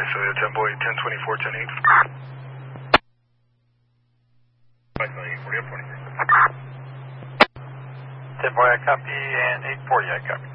so 10 boy, 1024, 10 8. 10 boy, I copy, and 840, I copy.